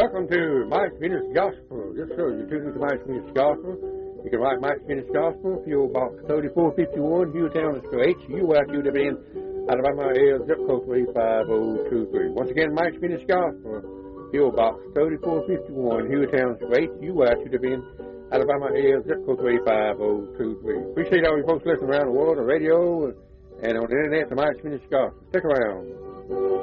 welcome to Mike's Venus Gospel. Yes, sir, you're tuning to Mike's Venus Gospel. You can write Mike's Venus Gospel, P.O. Box 3451, Hewtown, H-U-I-Q-W-N, Alabama, area zip code 35023. Once again, Mike's Venus Gospel, P.O. Box 3451, Hewtown, H-U-I-Q-W-N, Alabama, area zip code 35023. Appreciate all you folks listening around the world on radio and on the internet to Mike's Venus Gospel. Stick around.